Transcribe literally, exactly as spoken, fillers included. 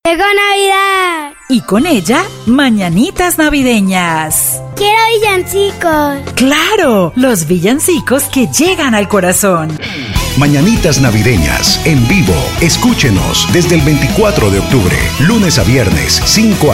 ¡Llegó Navidad! Y con ella, mañanitas navideñas. ¡Quiero villancicos! ¡Claro! Los villancicos que llegan al corazón. Mañanitas navideñas, en vivo. Escúchenos desde el veinticuatro de octubre, lunes a viernes, cinco a